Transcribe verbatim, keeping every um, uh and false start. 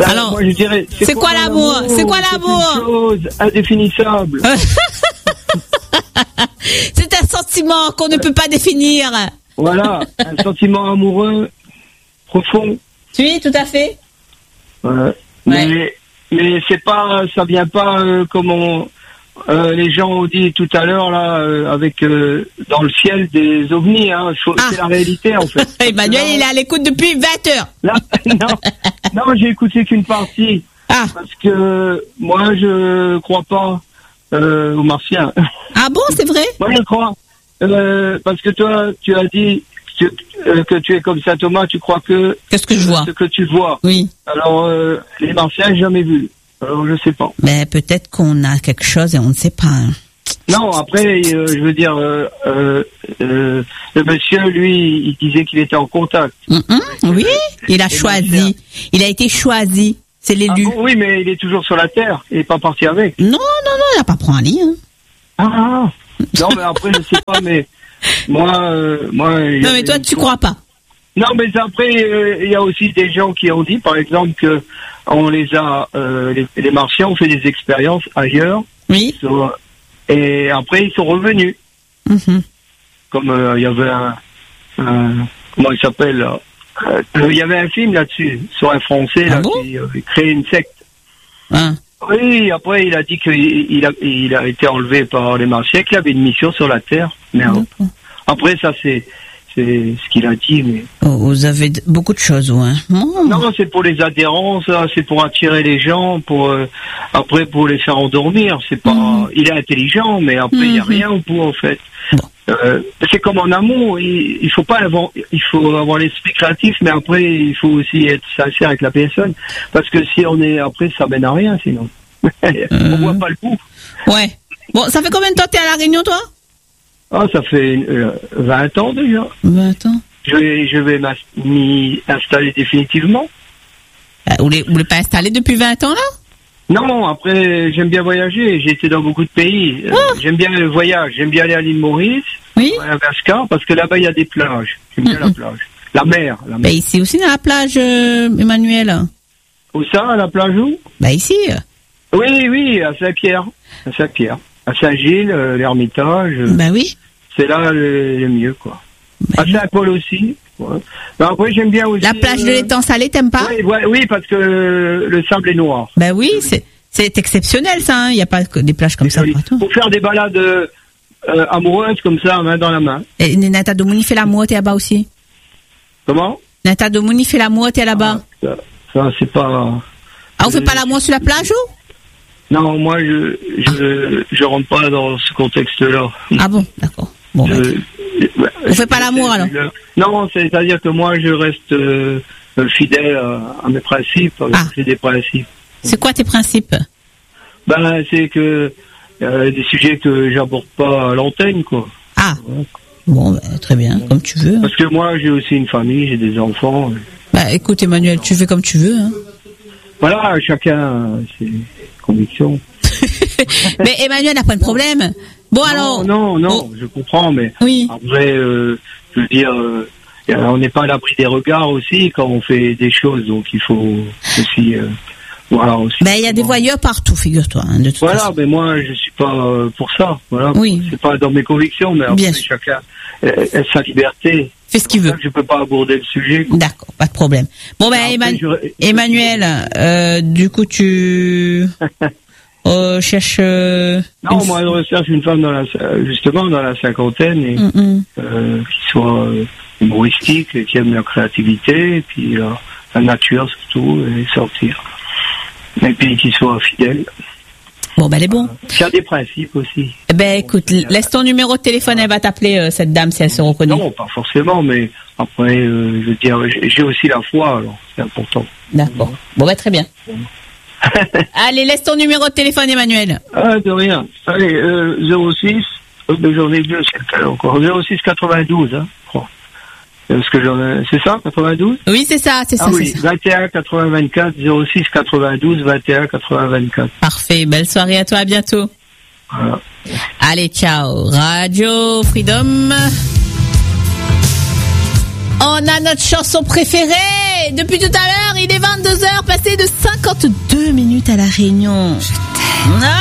Alors, moi, je dirais, c'est, c'est quoi, quoi l'amour, l'amour C'est quoi l'amour C'est une chose indéfinissable. C'est un sentiment qu'on ne peut pas définir. Voilà, un sentiment amoureux profond. Oui, tout à fait. Ouais. Ouais. Mais, mais c'est pas, ça vient pas euh, comme on, euh, les gens ont dit tout à l'heure là, euh, avec euh, dans le ciel des ovnis. Hein, faut, ah. C'est la réalité en fait. Emmanuel, là, il est à l'écoute depuis vingt heures. Là, non, non, j'ai écouté qu'une partie. Ah. Parce que moi, je crois pas euh, aux martiens. Ah bon, c'est vrai? Moi, je crois. Euh, parce que toi, tu as dit que, euh, que tu es comme Saint Thomas, tu crois que... Qu'est-ce que je vois? Ce que tu vois. Oui. Alors, euh, les martiens, j'ai jamais vu. Alors, je sais pas. Mais peut-être qu'on a quelque chose et on ne sait pas. Hein. Non, après, euh, je veux dire, euh, euh, euh, le monsieur, lui, il disait qu'il était en contact. Mm-hmm, oui, il a choisi. Il a été choisi. C'est l'élu. Ah bon, oui, mais il est toujours sur la terre. Il n'est pas parti avec. Non, non, non, il n'a pas pris un lit. Hein. Ah, non, mais après, je sais pas, mais moi... Euh, moi non, mais toi, tu crois pas. Non, mais après, il euh, y a aussi des gens qui ont dit, par exemple, que on les a... Euh, les, les martiens ont fait des expériences ailleurs. Oui. Sur, et après, ils sont revenus. Mm-hmm. Comme il euh, y avait un, un... Comment il s'appelle là Il euh, y avait un film là-dessus, sur un Français là, ah bon qui euh, créait une secte. Hein. Oui, après il a dit qu'il il a, il a été enlevé par les martiens, qu'il avait une mission sur la Terre. Mais euh, après ça c'est, c'est ce qu'il a dit. Mais... Oh, vous avez d- beaucoup de choses, ouais. Oh. Non, c'est pour les adhérents, ça, c'est pour attirer les gens, pour euh, après pour les faire endormir. C'est pas, mmh. Il est intelligent, mais après il mmh. y a rien au bout en fait. Bon. Euh, c'est comme en amour, il, il faut pas avoir, il faut avoir l'esprit créatif, mais après il faut aussi être sincère avec la personne, parce que si on est après ça mène à rien sinon. euh... On voit pas le bout. Ouais. Bon, ça fait combien de temps que t'es à la Réunion, toi? Ah, ça fait euh, vingt ans déjà. vingt ans. Je vais, je vais m'y installer définitivement. Euh, vous ne voulez pas installer depuis vingt ans là? Non, après, j'aime bien voyager. J'ai été dans beaucoup de pays. Oh. Euh, j'aime bien le voyage. J'aime bien aller à l'île Maurice, oui. à Madagascar, parce que là-bas, il y a des plages. J'aime bien mm-hmm. la plage. La mer. La mer. Bah ici aussi, dans la plage, euh, Emmanuel. Où ça, à la plage où? Bah ici. Oui, oui, à Saint-Pierre. À Saint-Pierre. À Saint-Gilles, euh, l'Ermitage. Bah oui. C'est là le, le mieux, quoi. Bah, à Saint-Paul aussi. Ouais. Ben après, j'aime bien aussi. La plage de l'étang salé, t'aimes pas? Oui, ouais, oui, parce que le sable est noir. Ben oui, c'est, c'est exceptionnel ça. Il hein. n'y a pas que des plages comme c'est ça partout. Pour faire des balades euh, amoureuses comme ça, main dans la main. Et Nata Domoni fait l'amour, t'es là-bas aussi? Comment? Nata Domoni fait l'amour, t'es là-bas? Ah, ça, ça c'est pas. Ah, on fait pas l'amour sur la plage ou? Non, moi, je, je, ah. je rentre pas dans ce contexte-là. Ah bon, d'accord. Bon, je, bah, on fait pas l'amour alors? Non, c'est-à-dire que moi je reste euh, fidèle à, à mes principes, ah. C'est des principes. C'est quoi tes principes? Ben c'est que euh, des sujets que j'aborde pas à l'antenne, quoi. Ah. Ouais. Bon, ben, très bien, comme tu veux. Parce que moi j'ai aussi une famille, j'ai des enfants. Bah écoute Emmanuel, tu fais comme tu veux. Hein. Voilà, chacun ses convictions. Mais Emmanuel n'a pas de problème. Bon non, alors. Non, non, oh. Je comprends, mais oui. Après, euh, je veux dire, euh, on n'est pas à l'abri des regards aussi quand on fait des choses, donc il faut aussi, euh, voilà aussi. Ben il y a des voyeurs partout, figure-toi. Hein, de toute voilà, façon. mais moi je suis pas euh, pour ça. Voilà, oui. C'est pas dans mes convictions, mais après, chacun a sa liberté. Fait ce qu'il veut. Je peux pas aborder le sujet. Quoi. D'accord, pas de problème. Bon ben Emmanuel, je... Emmanuel euh, du coup tu Euh, cherche. Euh, non, une... moi je recherche une femme dans la, justement dans la cinquantaine et mm-hmm. euh, qui soit euh, humoristique, qui aime la créativité, et puis euh, la nature surtout, et sortir. Et puis qui soit fidèle. Bon, ben elle est bon. Euh, qui a des principes aussi. Eh ben écoute, bon, laisse ton numéro de téléphone, elle va t'appeler euh, cette dame si elle se reconnaît. Non, pas forcément, mais après, euh, je veux dire, j'ai aussi la foi, alors c'est important. D'accord. Bon, bon ben très bien. Bon. Allez, laisse ton numéro de téléphone, Emmanuel. Ah, de rien. Allez, euh, zéro six, euh, j'en ai deux, c'est lequel encore zéro six quatre-vingt-douze, hein, je crois. Parce que j'en ai... C'est ça, quatre-vingt-douze? Oui, c'est ça, c'est ça. Ah oui, c'est ça. vingt et un quatre-vingts vingt-quatre, zéro six quatre-vingt-douze, vingt et un quatre-vingts vingt-quatre. Parfait, belle soirée à toi, à bientôt. Voilà. Allez, ciao. Radio Freedom. On a notre chanson préférée. Depuis tout à l'heure, il est vingt-deux heures, passé de cinq cinquante-deux minutes à La Réunion. Je t'aime. Ah